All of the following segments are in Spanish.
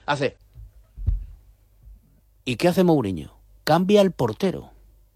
hace... ¿Y qué hace Mourinho? Cambia al portero.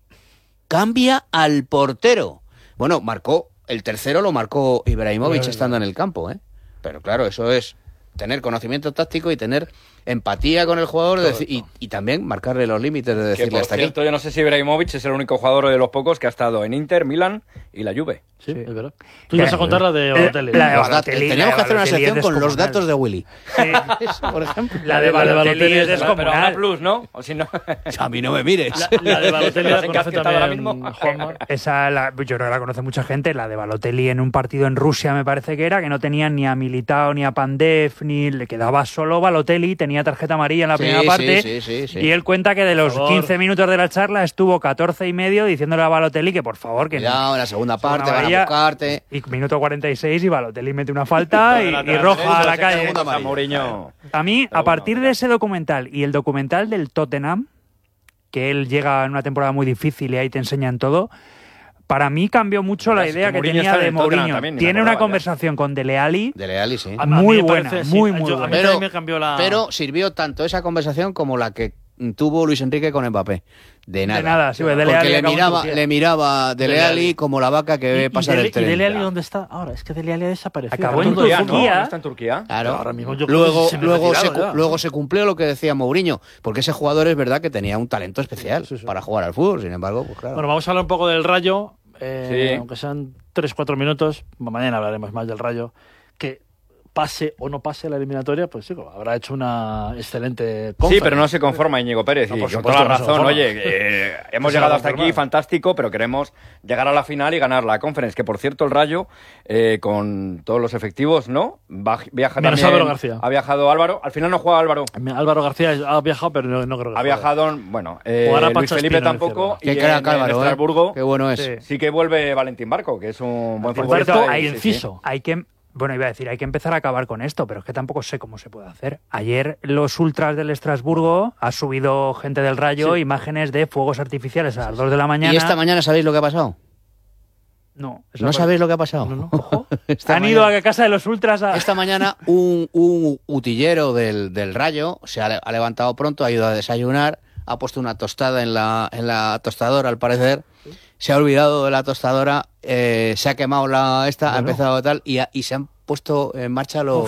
Bueno, el tercero lo marcó Ibrahimovic estando en el campo, ¿eh? Pero claro, eso es tener conocimiento táctico y tener empatía con el jugador y también marcarle los límites de decirle hasta aquí. Yo no sé si Ibrahimovic es el único jugador de los pocos que ha estado en Inter, Milan y la Juve. Sí, es verdad. Tú ibas a contar la de Balotelli. Teníamos que hacer una sección con los datos de Willy. Sí. Por ejemplo. La de Balotelli es descomunal. Pero Ana Plus, ¿no? O si no... A mí no me mires. La de Balotelli la conoce ahora también mismo. Juanma. Yo creo que la conoce mucha gente, la de Balotelli en un partido en Rusia me parece que era, que no tenían ni a Militao ni a Pandev, ni le quedaba solo Balotelli, tenía tarjeta amarilla en la primera parte, sí. y él cuenta que de los 15 minutos de la charla estuvo 14 y medio diciéndole a Balotelli que por favor, que cuidado, en la segunda parte van a buscarte. Y minuto 46 y Balotelli mete una falta y roja a la calle. A mí, a partir de ese documental y el documental del Tottenham, que él llega en una temporada muy difícil y ahí te enseñan todo, para mí cambió mucho la idea que tenía de Mourinho. Tiene una conversación con Dele Alli. Dele Alli, sí. Muy buena, muy buena. Pero sirvió tanto esa conversación como la que tuvo Luis Enrique con Mbappé. De nada. Sí, Dele porque Alli le miraba Dele Alli como la vaca que ve pasar el tren. ¿Y Dele Alli dónde está ahora? Es que Dele Alli ha desaparecido. Acabó en Turquía. ¿No está en Turquía? Claro. Ahora mismo Luego se cumplió lo que decía Mourinho, porque ese jugador es verdad que tenía un talento especial para jugar al fútbol, sin embargo, pues claro. Bueno, vamos a hablar un poco del Rayo, aunque sean 3-4 minutos. Mañana hablaremos más del Rayo. Que pase o no pase la eliminatoria, pues sí, habrá hecho una excelente conferencia. Sí, pero no se conforma Íñigo Pérez. No, y por con supuesto, toda la no se razón, conforma. oye, hemos llegado hasta aquí, fantástico, pero queremos llegar a la final y ganar la Conference. Que por cierto, el Rayo, con todos los efectivos, ¿no? Viaja menos también. Álvaro García. Ha viajado Álvaro. Al final no juega Álvaro. Álvaro García ha viajado, pero no creo que Ha viajado, bueno, Jugará Luis Pacho Felipe Espino tampoco. Qué Y crack en Álvaro, Estrasburgo, qué bueno es. sí que vuelve Valentín Barco, que es un buen Por cierto, futbolista. hay inciso. Hay que... Bueno, iba a decir, hay que empezar a acabar con esto, pero es que tampoco sé cómo se puede hacer. Ayer los ultras del Estrasburgo ha subido gente del Rayo imágenes de fuegos artificiales a las 2 de la mañana. ¿Y esta mañana sabéis lo que ha pasado? No. ¿No sabéis lo que ha pasado? No. Ojo. Han ido a casa de los ultras a... Esta mañana un utillero del Rayo se ha levantado pronto, ha ido a desayunar, ha puesto una tostada en la tostadora, al parecer. Se ha olvidado de la tostadora, se ha quemado ha empezado tal, y se han puesto en marcha los...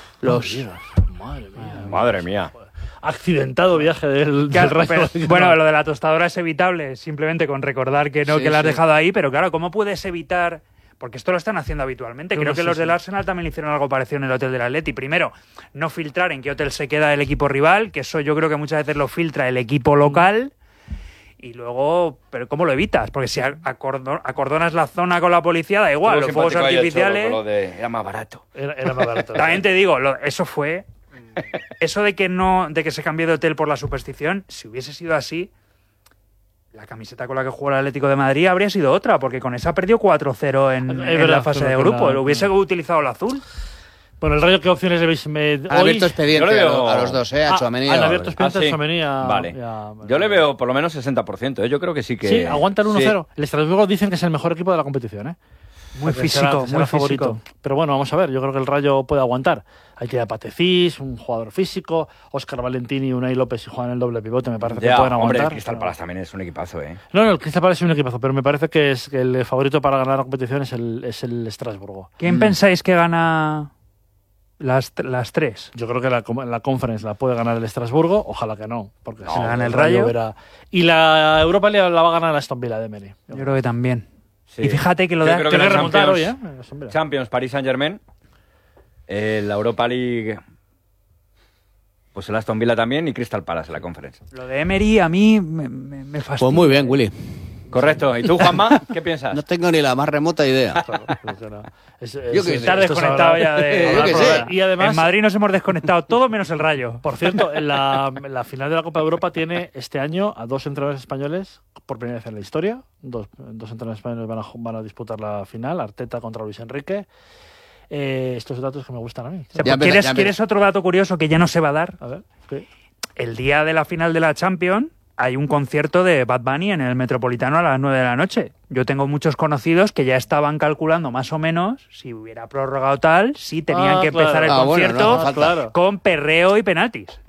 Madre mía. Accidentado viaje del Rayo. Bueno, lo de la tostadora es evitable, simplemente con recordar que no, que la has dejado ahí, pero claro, ¿cómo puedes evitar...? Porque esto lo están haciendo habitualmente. Creo que los del Arsenal también hicieron algo parecido en el hotel del Atleti. Primero, no filtrar en qué hotel se queda el equipo rival, que eso yo creo que muchas veces lo filtra el equipo local. Y luego, ¿pero cómo lo evitas? Porque si acordonas la zona con la policía, da igual, los fuegos artificiales... Era más barato. Era más barato. También te digo, eso fue... Eso de que se cambió de hotel por la superstición, si hubiese sido así, la camiseta con la que jugó el Atlético de Madrid habría sido otra, porque con esa perdió 4-0 en la fase de grupo. Lo hubiese utilizado el azul. Bueno, el Rayo, ¿qué opciones veis? Han abierto expediente a los dos, a Tchouaméni. Han abierto expediente a sí. Tchouaméni. Vale. Yo le veo por lo menos 60%. Yo creo que sí que... Sí, aguanta el 1-0. Sí. El Estrasburgo dicen que es el mejor equipo de la competición, Muy físico, será muy favorito. físico. Pero bueno, vamos a ver. Yo creo que el Rayo puede aguantar. Hay que ir a Patecís, un jugador físico. Óscar Valentín y Unai López, si juegan el doble pivote, me parece que pueden aguantar. Hombre, el Crystal Palace también es un equipazo, No, el Crystal Palace es un equipazo, pero me parece que el favorito para ganar la competición es el Estrasburgo. ¿Quién pensáis que gana las tres? Yo creo que la Conference la puede ganar el Estrasburgo. Ojalá que no, porque si gana el Rayo. Y la Europa League la va a ganar la Aston Villa de Emery. Yo creo que también. Sí. Y fíjate que lo Yo da... creo Tiene que la remontar hoy, Champions, Paris Saint-Germain. La Europa League... Pues el Aston Villa también y Crystal Palace, la Conference. Lo de Emery a mí me fastidia. Pues muy bien, Willy. Correcto. ¿Y tú, Juanma? ¿Qué piensas? No tengo ni la más remota idea. Yo que sé. Estar desconectado ya de... Yo que sé. Y además, en Madrid nos hemos desconectado todo menos el Rayo. por cierto, en la final de la Copa de Europa tiene este año a 2 entrenadores españoles por primera vez en la historia. Dos entrenadores españoles van a disputar la final. Arteta contra Luis Enrique. Estos datos que me gustan a mí. ¿Quieres otro dato curioso que ya no se va a dar? A ver, ¿qué? El día de la final de la Champions hay un concierto de Bad Bunny en el Metropolitano a las 9 de la noche. Yo tengo muchos conocidos que ya estaban calculando más o menos, si hubiera prorrogado tal, si tenían que empezar el concierto no falta. con perreo y penaltis.